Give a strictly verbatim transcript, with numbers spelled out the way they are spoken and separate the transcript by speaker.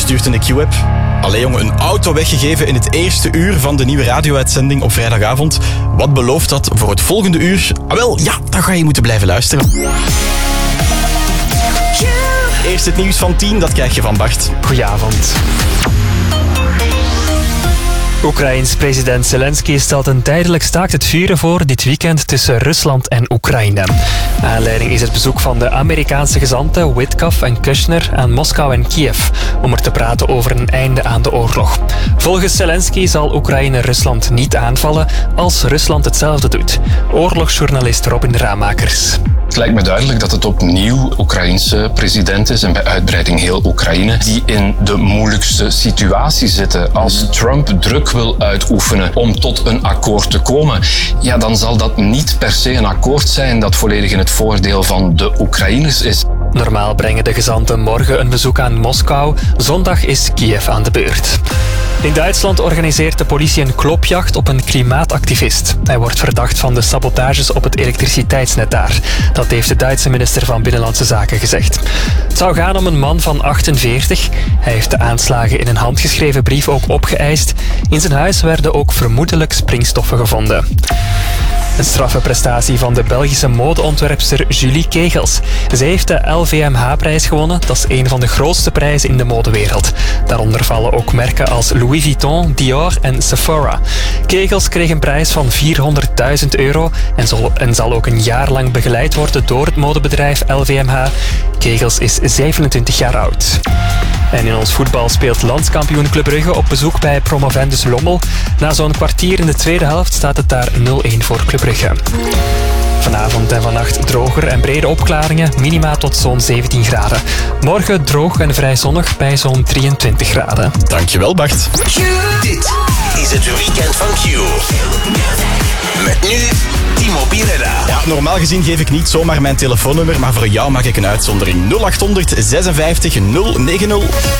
Speaker 1: stuurt in de Q-app. Allee jongen, een auto weggegeven in het eerste uur van de nieuwe radio-uitzending op vrijdagavond. Wat belooft dat voor het volgende uur? Ah, wel, ja, dan ga je moeten blijven luisteren. Eerst het nieuws van tien, dat krijg je van Bart.
Speaker 2: Goedenavond. Oekraïns president Zelensky stelt een tijdelijk staakt het vuren voor dit weekend tussen Rusland en Oekraïne. Aanleiding is het bezoek van de Amerikaanse gezanten Witkoff en Kushner aan Moskou en Kiev om er te praten over een einde aan de oorlog. Volgens Zelensky zal Oekraïne Rusland niet aanvallen als Rusland hetzelfde doet. Oorlogsjournalist Robin Ramakers.
Speaker 3: Het lijkt me duidelijk dat het opnieuw Oekraïense president is en bij uitbreiding heel Oekraïne die in de moeilijkste situatie zitten. Als Trump druk wil uitoefenen om tot een akkoord te komen, ja, dan zal dat niet per se een akkoord zijn dat volledig in het voordeel van de Oekraïners is.
Speaker 2: Normaal brengen de gezanten morgen een bezoek aan Moskou. Zondag is Kiev aan de beurt. In Duitsland organiseert de politie een klopjacht op een klimaatactivist. Hij wordt verdacht van de sabotages op het elektriciteitsnet daar. Dat heeft de Duitse minister van Binnenlandse Zaken gezegd. Het zou gaan om een man van achtenveertig. Hij heeft de aanslagen in een handgeschreven brief ook opgeëist. In zijn huis werden ook vermoedelijk springstoffen gevonden. Een straffe prestatie van de Belgische modeontwerpster Julie Kegels. Zij heeft de L V M H-prijs gewonnen. Dat is een van de grootste prijzen in de modewereld. Daaronder vallen ook merken als Louis Vuitton, Dior en Sephora. Kegels kreeg een prijs van vierhonderdduizend euro en zal, en zal ook een jaar lang begeleid worden door het modebedrijf L V M H. Kegels is zevenentwintig jaar oud. En in ons voetbal speelt landskampioen Club Brugge op bezoek bij promovendus Lommel. Na zo'n kwartier in de tweede helft staat het daar nul-een voor Club Brugge. Vanavond en vannacht droger en brede opklaringen, minima tot zo'n zeventien graden. Morgen droog en vrij zonnig bij zo'n drieëntwintig graden.
Speaker 1: Dankjewel Bart.
Speaker 4: Dit is het weekend van Q. Met nu Timo Bireda.
Speaker 1: Ja, normaal gezien geef ik niet zomaar mijn telefoonnummer, maar voor jou maak ik een uitzondering. nul acht honderd zesenvijftig nul negen nul.